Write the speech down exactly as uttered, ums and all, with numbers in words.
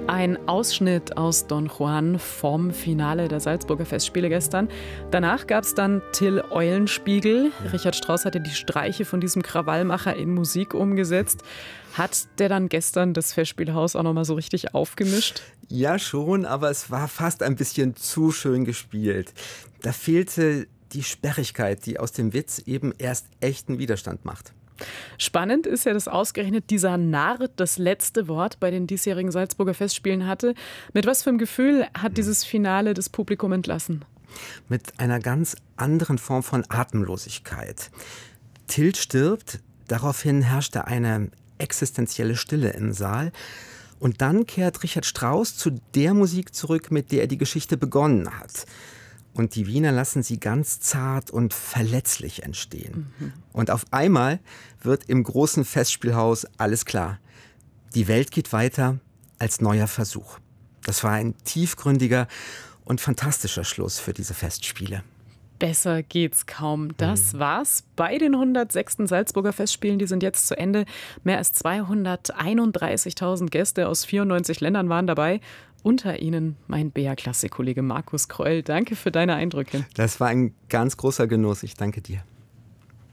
Ein Ausschnitt aus Don Juan vom Finale der Salzburger Festspiele gestern. Danach gab es dann Till Eulenspiegel. Richard Strauss hatte die Streiche von diesem Krawallmacher in Musik umgesetzt. Hat der dann gestern das Festspielhaus auch nochmal so richtig aufgemischt? Ja, schon, aber es war fast ein bisschen zu schön gespielt. Da fehlte die Sperrigkeit, die aus dem Witz eben erst echten Widerstand macht. Spannend ist ja, dass ausgerechnet dieser Narr das letzte Wort bei den diesjährigen Salzburger Festspielen hatte. Mit was für einem Gefühl hat dieses Finale das Publikum entlassen? Mit einer ganz anderen Form von Atemlosigkeit. Till stirbt, daraufhin herrschte eine existenzielle Stille im Saal. Und dann kehrt Richard Strauss zu der Musik zurück, mit der er die Geschichte begonnen hat. Und die Wiener lassen sie ganz zart und verletzlich entstehen. Mhm. Und auf einmal wird im großen Festspielhaus alles klar. Die Welt geht weiter als neuer Versuch. Das war ein tiefgründiger und fantastischer Schluss für diese Festspiele. Besser geht's kaum. Das war's bei den hundertsechsten Salzburger Festspielen. Die sind jetzt zu Ende. Mehr als zweihunderteinunddreißigtausend Gäste aus vierundneunzig Ländern waren dabei. Unter ihnen mein B A-Klasse-Kollege Markus Kreul. Danke für deine Eindrücke. Das war ein ganz großer Genuss. Ich danke dir.